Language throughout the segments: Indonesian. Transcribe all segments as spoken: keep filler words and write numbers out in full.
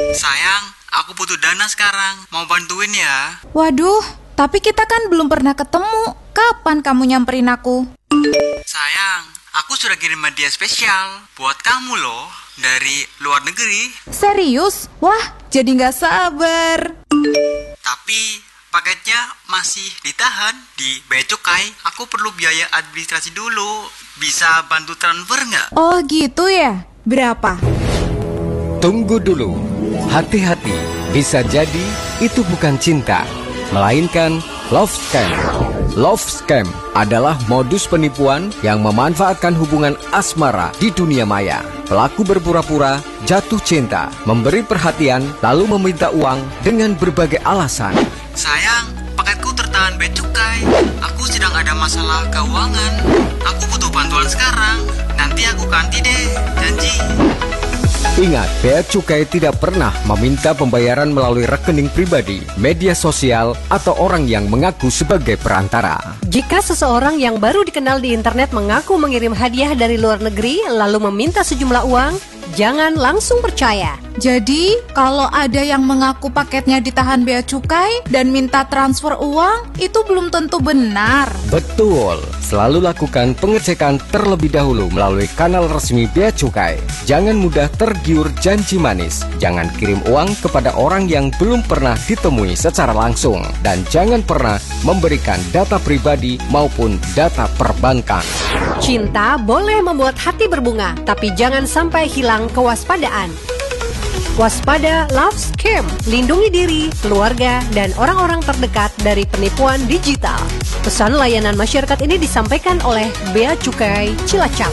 Sayang, aku butuh dana sekarang. Mau bantuin ya? Waduh, tapi kita kan belum pernah ketemu. Kapan kamu nyamperin aku? Sayang, aku sudah kirim hadiah spesial buat kamu loh, dari luar negeri. Serius? Wah, jadi nggak sabar. Tapi paketnya masih ditahan di Bea Cukai. Aku perlu biaya administrasi dulu. Bisa bantu transfer nggak? Oh gitu ya? Berapa? Tunggu dulu. Hati-hati. Bisa jadi itu bukan cinta, melainkan love scam. Love scam adalah modus penipuan yang memanfaatkan hubungan asmara di dunia maya. Pelaku berpura-pura jatuh cinta, memberi perhatian, lalu meminta uang dengan berbagai alasan. Sayang, paketku tertahan Bea Cukai. Aku sedang ada masalah keuangan. Aku butuh bantuan sekarang. Nanti aku ganti deh, janji. Ingat, Bea Cukai tidak pernah meminta pembayaran melalui rekening pribadi, media sosial, atau orang yang mengaku sebagai perantara. Jika seseorang yang baru dikenal di internet mengaku mengirim hadiah dari luar negeri lalu meminta sejumlah uang, jangan langsung percaya. Jadi, kalau ada yang mengaku paketnya ditahan Bea Cukai dan minta transfer uang, itu belum tentu benar. Betul, selalu lakukan pengecekan terlebih dahulu melalui kanal resmi Bea Cukai. Jangan mudah tergiur janji manis. Jangan kirim uang kepada orang yang belum pernah ditemui secara langsung. Dan jangan pernah memberikan data pribadi maupun data perbankan. Cinta boleh membuat hati berbunga, tapi jangan sampai hilang kewaspadaan. Waspada love scam, lindungi diri, keluarga, dan orang-orang terdekat dari penipuan digital. Pesan layanan masyarakat ini disampaikan oleh Bea Cukai Cilacap.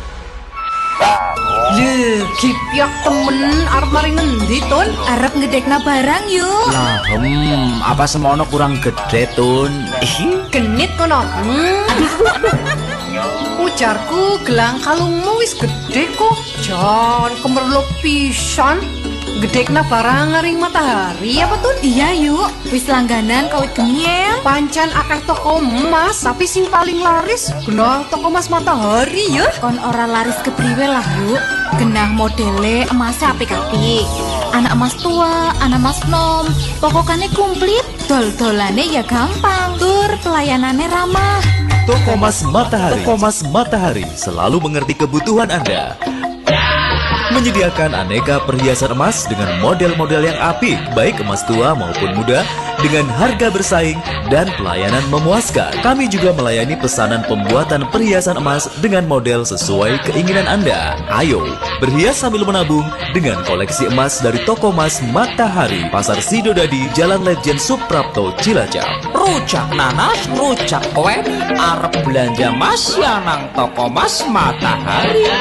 Le, kipiak temen arep mari ngendi, Tun? Arep ngedekna barang yuk. Lah, hmm, apa semono kurang gede, Tun? Genit kono. Hmm. Ujarku gelang kalungmu wis gede kok. Jan, kemerlok pisan. Gede kena barang ngaring matahari apa Tun? Iya yuk, wis langganan kawit gemiel. Pancan akeh toko emas, tapi sing paling laris genah toko emas matahari ya. Kon ora laris kepriwe lah yuk. Genah modele emasnya apik-apik. Anak emas tua, anak emas nom. Pokoknya komplit, dol-dolane ya gampang. Tur pelayanannya ramah. Toko Emas Matahari. Toko Emas Matahari selalu mengerti kebutuhan Anda. Menyediakan aneka perhiasan emas dengan model-model yang apik, baik emas tua maupun muda, dengan harga bersaing dan pelayanan memuaskan. Kami juga melayani pesanan pembuatan perhiasan emas dengan model sesuai keinginan Anda. Ayo, berhias sambil menabung dengan koleksi emas dari Toko Emas Matahari, Pasar Sidodadi, Jalan Lejen Suprapto, Cilacap. Rujak nanas, rujak kue, arep belanja mas ya nang Toko Emas Matahari.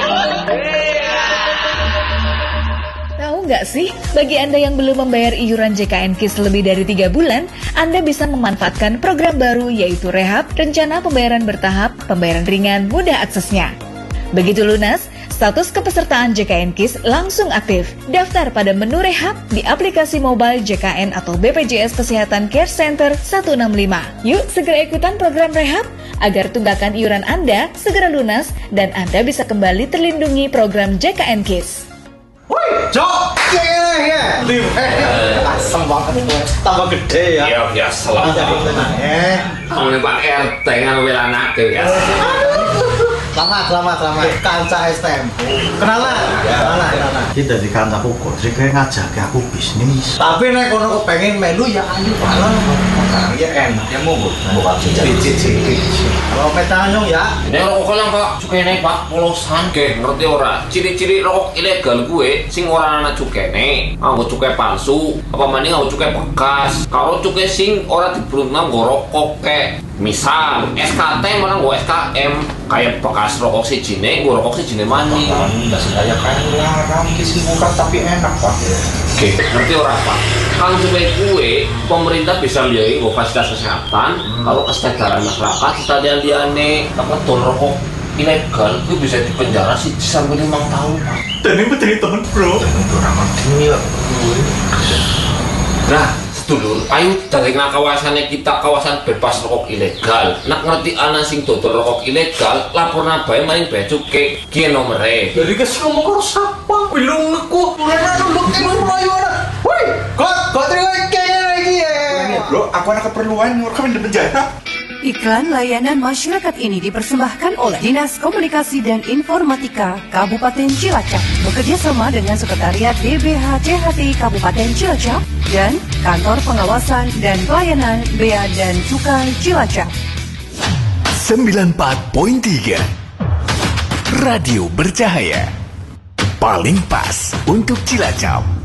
Tahu nggak sih, bagi Anda yang belum membayar iuran J K N K I S lebih dari tiga bulan, Anda bisa memanfaatkan program baru yaitu Rehab, rencana pembayaran bertahap, pembayaran ringan, mudah aksesnya. Begitu lunas, status kepesertaan J K N K I S langsung aktif. Daftar pada menu Rehab di aplikasi mobile J K N atau B P J S Kesehatan Care Center seratus enam puluh lima. Yuk segera ikutan program Rehab agar tunggakan iuran Anda segera lunas dan Anda bisa kembali terlindungi program J K N K I S. Woi, Jok, ya, ya, asem banget, tambah gede ya. Iya, ya, selamat. Eh, Kamu Pak R T kan wela anak ya. Selamat, selamat, selamat. Kanca S T M. Kenalan, kenalan, kenalan. Kita di kanca aku kok, sih kayak ngajak aku bisnis. Tapi nek kono kepengen melu ya ayo balon. Sekarang ya enak, ya monggo. Bukan cicit-cicit. Kalau metanyong ya. Ini rokok lang Pak, cukene Pak polosan ge, ngerti ora? Ciri-ciri rokok ilegal gue sing ora ana cukene, nganggo cukai palsu, apa maning nganggo cukai bekas. Kalau cukai sing ora dibrunang nggo rokok kek. Misal S K T malah nggo S K M kayak bekas rokok sijine, nggo rokok sijine maning. Enggak sedaya kan larang kisi bukan tapi enak Pak. Oke, ngerti ora Pak? Kalau cukai gue, pemerintah bisa lihat nggo fasilitas kesehatan, hmm. Kalau kesadaran masyarakat stadian-diane ngetol rokok ilegal itu bisa dipenjara sih sampai lima tahun Pak. Dan ini menjadi teman bro. Teman orang ini ya. Nah, sedulur, ayo dari kawasannya kita kawasan bebas rokok ilegal. Nak ngerti ana sing dodol rokok ilegal, laporna bae maring Bea Cukai ki nomere. Dari kes ngomong karo sapa? Bilung aku, ora nulung ing mlayu ana. Aku ada keperluan nyuruh kami di penjara. Iklan layanan masyarakat ini dipersembahkan oleh Dinas Komunikasi dan Informatika Kabupaten Cilacap bekerjasama dengan Sekretariat D B H C H T Kabupaten Cilacap dan Kantor Pengawasan dan Pelayanan Bea dan Cukai Cilacap. sembilan puluh empat koma tiga Radio Bercahaya, paling pas untuk Cilacap.